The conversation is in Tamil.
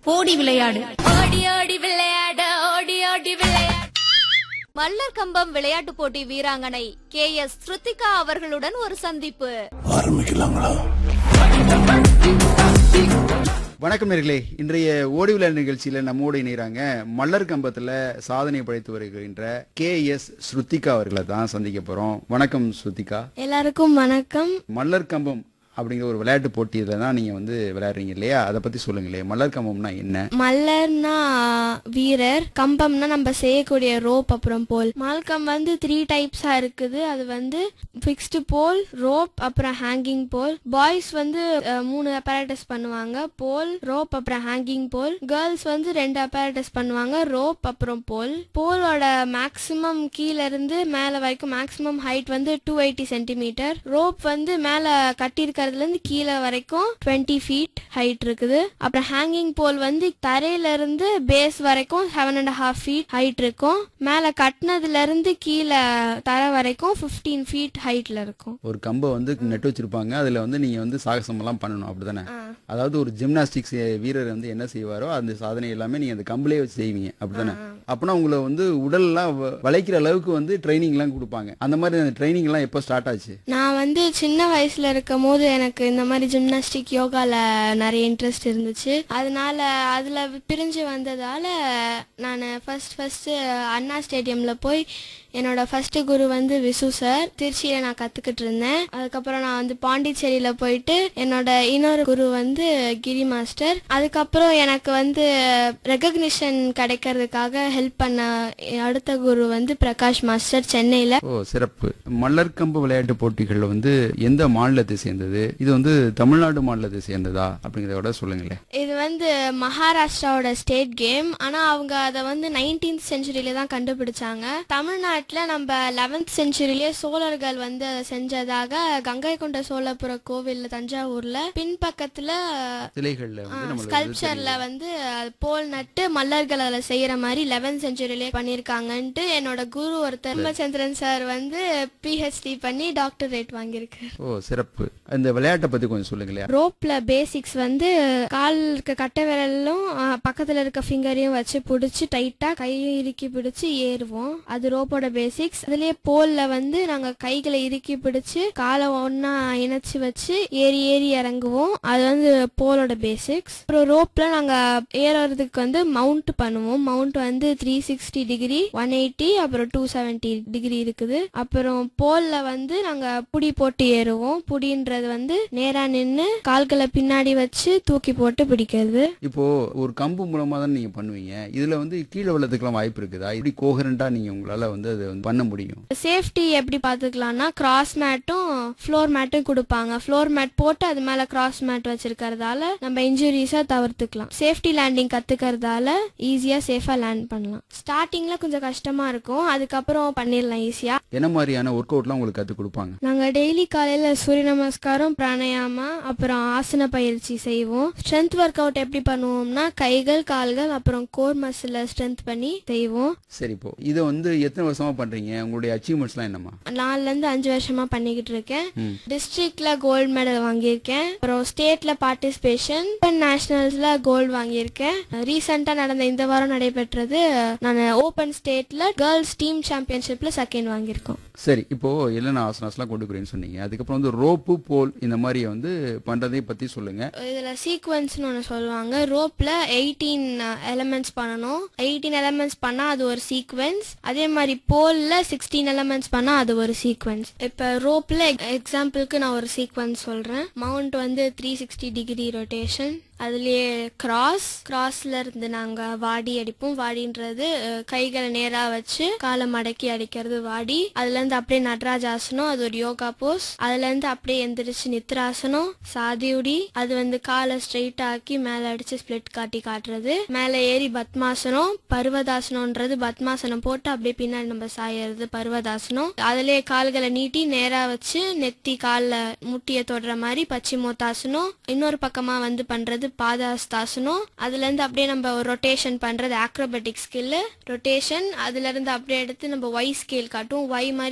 ஓடி விளையாடு. ஓடி ஓடி விளையாட ஓடி ஓடி விளையாட. மல்லர் கம்பம் விளையாட்டு போட்டி வீராங்கனை KS ஸ்ருத்திகா அவர்களுடன் ஒரு சந்திப்பு. ஆரம்பிக்கலாங்களா? வணக்கம் நேர்களே, இன்றைய ஓடி விளையாடு நிகழ்ச்சியில நம்மோடு இணைகிறாங்க மல்லர் கம்பத்துல சாதனை படைத்து வருகின்ற KS ஸ்ருத்திகா அவர்களை தான் சந்திக்க போறோம். வணக்கம் ஸ்ருத்திகா. எல்லாருக்கும் வணக்கம். மல்லர் கம்பம் அப்படிங்கிற ஒரு விளையாட்டு போட்டியில தான் நீங்க விளையாடுறீங்க இல்லையா? அதை பத்தி சொல்லுங்களே. மல்லர் கம்பம்னா என்ன? மல்லர்னா வீரர், கம்பம்னா நம்ம செய்யக்கூடிய ரோப் அப்புறம் போல். மால்கம் 3 டைப்ஸா இருக்குது. அது ஃபிக்ஸ்டு போல், ரோப் அப்புறம் ஹேங்கிங் போல். பாய்ஸ் 3 அப்பேரட்டஸ் பண்ணுவாங்க, போல், ரோப் அப்புறம் ஹேங்கிங் போல். கேர்ள்ஸ் 2 அப்பேரட்டஸ் பண்ணுவாங்க, ரோப் அப்புறம் போல். போலோட மேக்சிமம் கீழ இருந்து மேல வரைக்கும் மேக்சிமம் ஹைட் 280 சென்டிமீட்டர். ரோப் மேல கட்டி இருந்து கீழே வரைக்கும் 20 feet ஹைட் இருக்குது. அப்புறம் ஹேங்கிங் போல் தரையில இருந்து பேஸ் வரைக்கும் 7.5 feet ஹைட் இருக்கும். மேல கட்டினதுல இருந்து கீழே தரை வரைக்கும் 15 feet ஹைட்ல இருக்கும். ஒரு கம்பை நட்டு வச்சிருப்பாங்க, அதுல நீங்க சாகசம் எல்லாம் பண்ணணும், அப்படிதானே? அதாவது ஒரு ஜிம்னாஸ்டிக்ஸ் வீரர் என்ன செய்வாரோ அந்த சாதனை எல்லாமே நீங்க அந்த கம்பளே வச்சு செய்வீங்க, அப்படிதானே? அப்பனா உங்களை உடல் எல்லாம் வளைக்கிற அளவுக்கு ட்ரைனிங் எல்லாம் கொடுப்பாங்க. அந்த மாதிரி ட்ரைனிங் எல்லாம் எப்போ ஸ்டார்ட் ஆச்சு? நான் சின்ன வயசுல இருக்கும் போது எனக்கு இந்த மாதிரி ஜிம்னாஸ்டிக் யோகால நிறைய இன்ட்ரெஸ்ட் இருந்துச்சு. அதனால அதுல பிரிஞ்சு வந்ததால நான் ஃபர்ஸ்ட் அண்ணா ஸ்டேடியம்ல போய் என்னோட ஃபர்ஸ்ட் குரு விசு சார், திருச்சியில நான் கத்துக்கிட்டு இருந்தேன். அதுக்கப்புறம் நான் பாண்டிச்சேரியில போயிட்டு என்னோட இன்னொரு குரு கிரி மாஸ்டர். அதுக்கப்புறம் எனக்கு ரெகக்னிஷன் கிடைக்கிறதுக்காக ஹெல்ப் பண்ண அடுத்த குரு பிரகாஷ் மாஸ்டர் சென்னையில. ஓ, சிறப்பு. மல்லர் கம்பு விளையாட்டு போட்டிகள் எந்த மாநிலத்தை சேர்ந்தது? இது தமிழ்நாடு மாநிலத்தை சேர்ந்ததா அப்படிங்கறத சொல்லுங்களேன். இது மகாராஷ்டிராவோட ஸ்டேட் கேம். ஆனா அவங்க அதை 19th செஞ்சுரியில தான் கண்டுபிடிச்சாங்க. தமிழ்நாட்டுல நம்ம 11th செஞ்சுரியிலேயே சோழர்கள் செஞ்சதாக கங்கை கொண்ட சோழபுர கோவில் தஞ்சாவூர்ல பின்பக்கத்துல ஸ்கல்ப்சர்ல போல் நட்டு மல்லர்கள் அதை செய்யற மாதிரி 11th செஞ்சுரியிலே பண்ணிருக்காங்கன்ட்டு என்னோட குரு ஒருத்தர் சந்திரன் சார் PhD பண்ணி டாக்டரேட் வாங்கியிருக்கு. ஓ, சிறப்பு. இந்த விளையாட்டை பத்தி கொஞ்சம் சொல்லுங்களேன். ரோப்ல பேசிக்ஸ் கால் இருக்க கட்டை விரலும் பக்கத்துல இருக்க ஃபிங்கரையும் வச்சு பிடிச்சி டைட்டா கையை இறுக்கி பிடிச்சு ஏறுவோம். அது ரோப்போட பேசிக்ஸ். அதுலயே போல்ல நாங்க கைகளை இறுக்கி பிடிச்சு காலை ஒன்னா இணைச்சு வச்சு ஏறி ஏறி இறங்குவோம். அது போலோட பேசிக்ஸ். அப்புறம் ரோப்ல நாங்க ஏறதுக்கு மவுண்ட் பண்ணுவோம். மவுண்ட் 360 டிகிரி, 180, அப்புறம் 270 டிகிரி இருக்குது. அப்புறம் போல்ல நாங்க புடி போட்டு ஏறுவோம். புடின்றது நேரா நின்னு கால்களை பின்னாடி வச்சு தூக்கி போட்டு பிடிக்கிறது. இப்போ ஒரு கம்பு மூலமா தான் நீங்க பண்ணுவீங்க. இதுல கீழே விழறதுக்கெல்லாம் வாய்ப்பு இருக்குதா? இப்படி கோஹரண்டா நீங்க உங்களால அது பண்ண முடியும்? சேஃப்டி எப்படி பாத்துக்கலாம்னா கிராஸ் மேட்டும் ஃப்ளோர் மேட்டும் கொடுப்பாங்க. ஃப்ளோர் மேட் போட்டு அது மேல கிராஸ் மேட் வச்சிருக்கிறதால நம்ம இன்ஜுரிஸா தவிர்த்துக்கலாம். சேஃப்டி லேண்டிங் கத்துக்கிறதால ஈஸியா சேஃபா லேண்ட் பண்ணலாம். ஸ்டார்டிங்ல கொஞ்சம் கஷ்டமா இருக்கும், அதுக்கப்புறம் பண்ணிடலாம் ஈஸியா. என்ன மாதிரியான ஒர்க் அவுட்லாம் உங்களுக்கு கத்து கொடுப்பாங்க? நாங்க டெய்லி காலையில சூரிய நமஸ்காரம், பிராணாயாமா, அப்புறம் ஆசன பயிற்சி செய்வோம். ஸ்ட்ரென்த் ஒர்க் அவுட் எப்படி பண்ணுவோம்னா கைகள், கால்கள், அப்புறம் கோர் மசில ஸ்ட்ரென்த் பண்ணி செய்வோம். சரி, இப்போ இதை எத்தனை வருஷமா பண்றீங்க? உங்களுடைய அச்சீவ்மெண்ட்ஸ் எல்லாம் என்னமா? 4 to 5 வருஷமா பண்ணிக்கிட்டு இருக்கேன். டிஸ்ட்ரிக்ட்ல கோல்டு மெடல் வாங்கியிருக்கேன். அப்புறம் ஸ்டேட்ல பார்ட்டிசிபேஷன், நேஷனல்ஸ்ல கோல்டு வாங்கியிருக்கேன். ரீசெண்டா நடந்த இந்த வாரம் நடைபெற்றது நான் ஓபன் ஸ்டேட்ல கேர்ள்ஸ் டீம் சாம்பியன்ஷிப்ல 2nd வாங்கியிருக்கோம். சரி, இப்போ என்னென்ன ஆசனாஸ்லாம் கொண்டு போறேன்னு சொன்னீங்க. அதுக்கப்புறம் ரோப்பு, போல் இந்த மாதிரி பண்றதை பத்தி சொல்லுங்க. இதுல சீக்வன்ஸ்னு ஒன்று சொல்லுவாங்க. ரோப்ல 18 எலமெண்ட்ஸ் பண்ணணும். 18 எலமெண்ட்ஸ் பண்ணா அது ஒரு சீக்வன்ஸ். அதே மாதிரி போல்ல 16 எலமெண்ட்ஸ் பண்ணா அது ஒரு சீக்வன்ஸ். இப்ப ரோப்ல எக்ஸாம்பிளுக்கு நான் ஒரு சீக்வன்ஸ் சொல்றேன். Mount 360 degree rotation. அதுலயே கிராஸ்ல இருந்து நாங்க வாடி அடிப்போம். வாடின்றது கைகளை நேரா வச்சு காலை மடக்கி அடிக்கிறது வாடி. அதுல இருந்து அப்படியே நடராஜாசனம், அது ஒரு யோகா போஸ். அதுல இருந்து அப்படியே எந்திரிச்சு நித்ராசனம், சாதியுடி. அது காலை ஸ்ட்ரெயிட் ஆக்கி மேல அடிச்சு ஸ்பிளிட் காட்டி காட்டுறது. மேல ஏறி பத்மாசனம். பர்வதாசனம்ன்றது பத்மாசனம் போட்டு அப்படியே பின்னாடி நம்ம சாயறது பர்வதாசனம். அதுலயே கால்களை நீட்டி நேரா வச்சு நெத்தி கால்ல முட்டிய தொடுற மாதிரி பச்சிமோத்தாசனம். இன்னொரு பக்கமா பண்றது பாதாஸ்தாசனம். அதுல இருந்து அப்படியே நம்ம ஒரு ரொட்டேஷன் பண்றது ஆக்ரோபேட்டிக் ஸ்கில் ரொட்டேஷன். அதுல இருந்து அப்படியே எடுத்து நம்ம ஒய் ஸ்கேல் காட்டும். ஒய் மாதிரி